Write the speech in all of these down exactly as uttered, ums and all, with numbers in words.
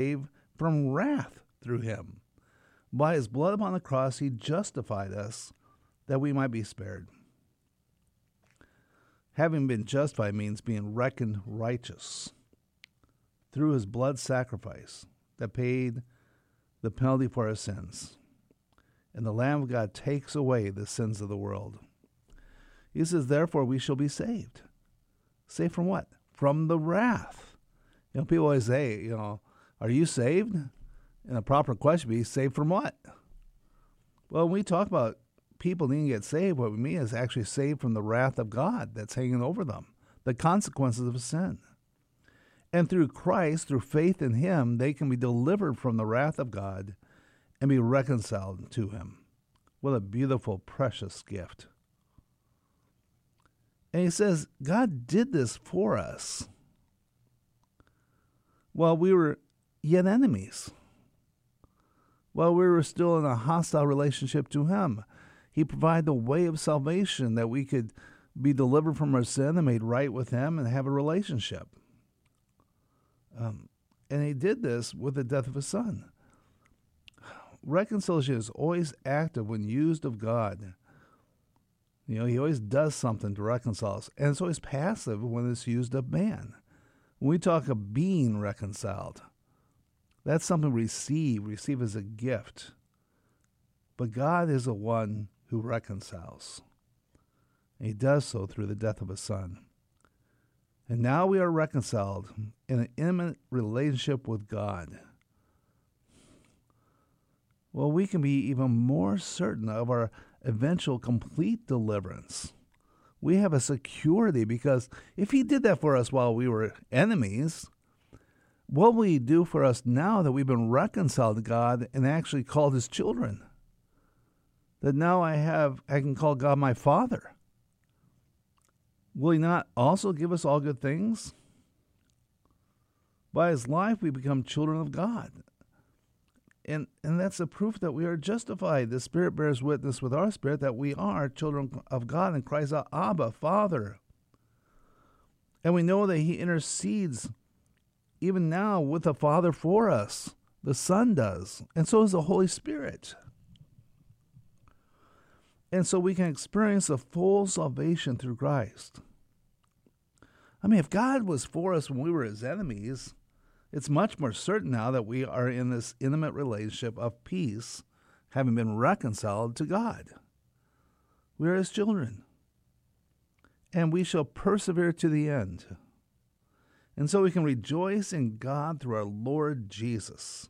saved from wrath through him. By his blood upon the cross, he justified us that we might be spared. Having been justified means being reckoned righteous through his blood sacrifice that paid the penalty for our sins. And the Lamb of God takes away the sins of the world. He says, therefore, we shall be saved. Saved from what? From the wrath. You know, people always say, you know, are you saved? And the proper question would be, saved from what? Well, when we talk about people needing to get saved, what we mean is actually saved from the wrath of God that's hanging over them, the consequences of sin. And through Christ, through faith in him, they can be delivered from the wrath of God and be reconciled to him. What a beautiful, precious gift. And he says, God did this for us while we were yet enemies, while we were still in a hostile relationship to him. He provided the way of salvation that we could be delivered from our sin and made right with him and have a relationship. Um, and he did this with the death of his son. Reconciliation is always active when used of God. You know, he always does something to reconcile us. And it's always passive when it's used of man. When we talk of being reconciled, that's something we receive, receive as a gift. But God is the one who reconciles. And he does so through the death of his son. And now we are reconciled in an intimate relationship with God. Well, we can be even more certain of our eventual complete deliverance. We have a security because if he did that for us while we were enemies, what will he do for us now that we've been reconciled to God and actually called his children? That now I have, I can call God my Father. Will he not also give us all good things? By his life, we become children of God. And and that's a proof that we are justified. The Spirit bears witness with our spirit that we are children of God and cries out, Abba, Father. And we know that he intercedes even now with the Father for us. The Son does. And so does the Holy Spirit. And so we can experience a full salvation through Christ. I mean, if God was for us when we were his enemies, it's much more certain now that we are in this intimate relationship of peace, having been reconciled to God. We are his children. And we shall persevere to the end. And so we can rejoice in God through our Lord Jesus.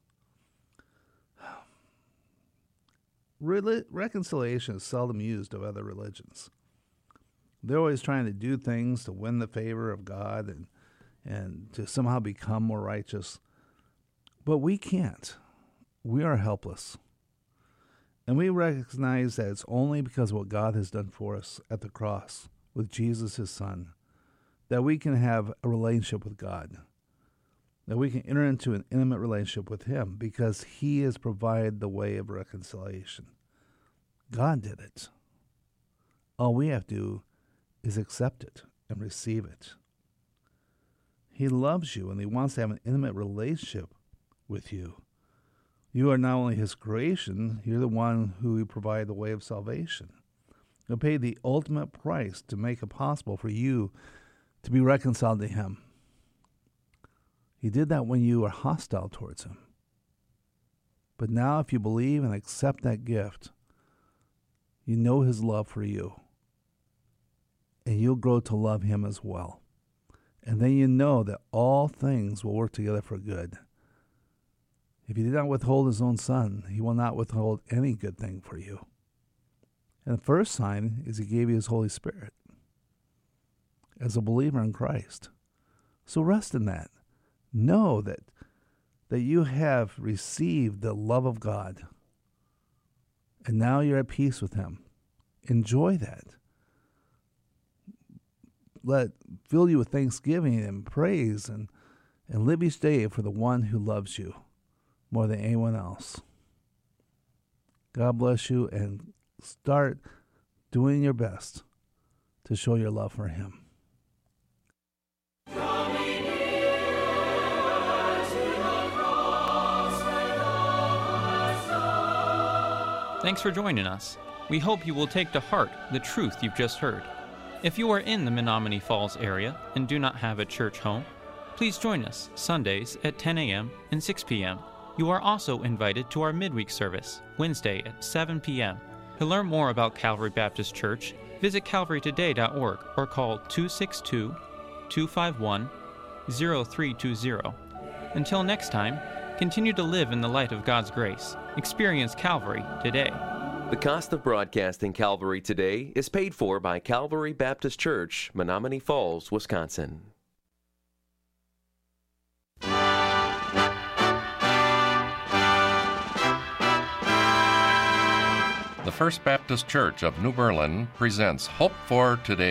Re- reconciliation is seldom used of other religions. They're always trying to do things to win the favor of God and, and to somehow become more righteous. But we can't. We are helpless. And we recognize that it's only because of what God has done for us at the cross with Jesus, his son, that we can have a relationship with God, that we can enter into an intimate relationship with him because he has provided the way of reconciliation. God did it. All we have to do is accept it and receive it. He loves you and he wants to have an intimate relationship with you. You are not only his creation, you're the one who provided the way of salvation. He paid the ultimate price to make it possible for you to be reconciled to him. He did that when you were hostile towards him. But now if you believe and accept that gift, you know his love for you. And you'll grow to love him as well. And then you know that all things will work together for good. If he did not withhold his own son, he will not withhold any good thing for you. And the first sign is he gave you his Holy Spirit as a believer in Christ. So rest in that. Know that, that you have received the love of God. And now you're at peace with him. Enjoy that. Let fill you with thanksgiving and praise and, and live each day for the one who loves you more than anyone else. God bless you and start doing your best to show your love for him. Thanks for joining us. We hope you will take to heart the truth you've just heard. If you are in the Menominee Falls area and do not have a church home, please join us Sundays at ten a.m. and six p.m. You are also invited to our midweek service, Wednesday at seven p.m. To learn more about Calvary Baptist Church, visit calvary today dot org or call two six two, two five one, zero three two zero. Until next time, continue to live in the light of God's grace. Experience Calvary today. The cost of broadcasting Calvary Today is paid for by Calvary Baptist Church, Menominee Falls, Wisconsin. The First Baptist Church of New Berlin presents Hope for Today.